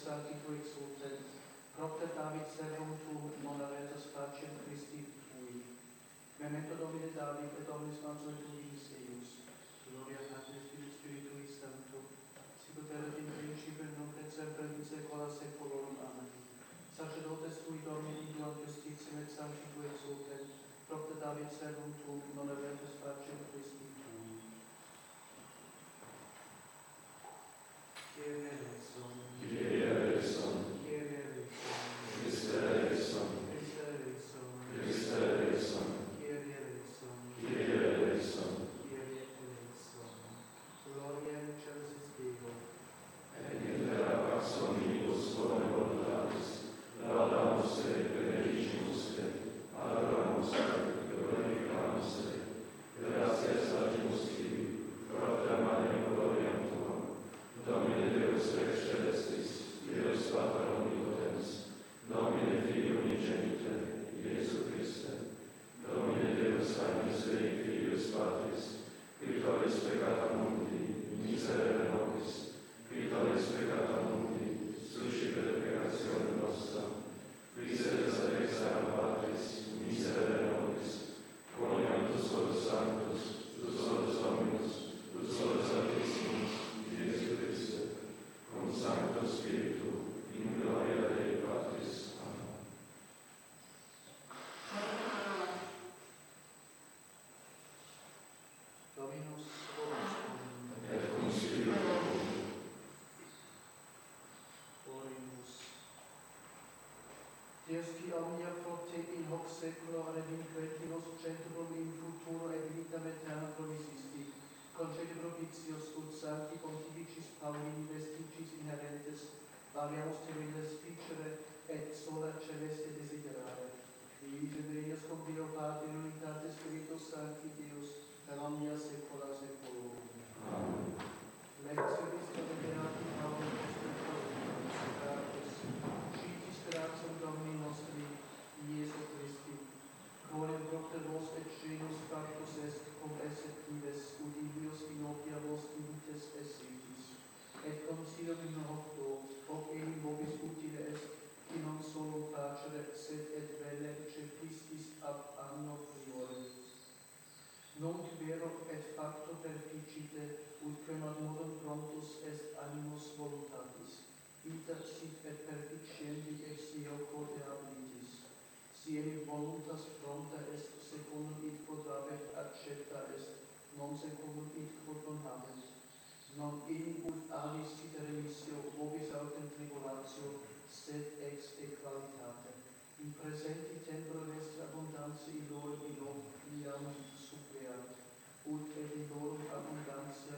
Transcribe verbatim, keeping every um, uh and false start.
Sancti tu exultent, propter David servum tuum non aventus pacem Christi tui. Memento Domine David et omnis mansus tuis eius. Gloria Patris Filii Spiritui Sancto, sicut erat in principio et nunc et semper in saecula saeculorum. Amen. Sacerdotes tui Domini induant justitiam et sancti tu exultent, propter David servum tuum non aventus pacem Christi tui. Kyrie eleison. Kyrie eleison. Kyrie eleison. Christe eleison. Christe eleison. Christe eleison. Kyrie eleison. Kyrie eleison. Kyrie eleison. Gloria in excelsis Deo. Et in terra pax omnibus bone voluntatis, laudamus te, benedicimus te, adoramus te, glorificamus te, gratias lagimus tibi, propter manem gloriam tuam, Domine Deus Rex Celestis, Deus Pater Omnipotens, Domine Filii Unigenite, Iesu Christe, Domine Deus Agnes Dei Filius Patris, qui tollis peccata mundi, miserere nobis, qui tollis peccata mundi, suscipere peccatione nostra, qui sedes ad extra Patris, miserere nobis, coniam tu solus sanctus, tu solus Dominus, tu solus Altissimus, Iesu Christe, cum Sancto Spiritu, in gloria Dei Patris. Amen. Dominus vobiscum. Et cum spiritu tuo. Oremus. Deus qui omnia forte in hoc saeculo redinquentimus centrum in futuro et vitam aeterna provisisti, concede propitios ut sancti pontificis Paulini vesticis inherentes, variamus terribles ficere et sola celeste desiderare. Qui Deus cum Deo Patri in unitate Spiritus Sancti Deus, per omnia saecula saeculorum. Amen. Lectionis Catecherati Pauli Apostoli Sacratus, Citis gratiam Domini nostri, Iesu Christi, quorum propter vos et genus factus est, cum esset vives, ut Ilius in opia vos divites essetis, et consilio in hoc hoc enim vobis utile est, qui non solo facere, sed et belle cepistis ab anno priore. Nunc vero et facto perficite, ut quem ad modum promptus est animus voluntatis, vita sit et perficiendi ex Deo quod habilitis. Si enim voluntas prompta est, secundum id quod habet accepta est, non secundum id quod non habet. Non enim ut avis sit remissio, vobis autem tribulatio, sed ex equalitate. In presenti tempore est abundantia illorum illorum iam suppleat, ut et illorum abundantia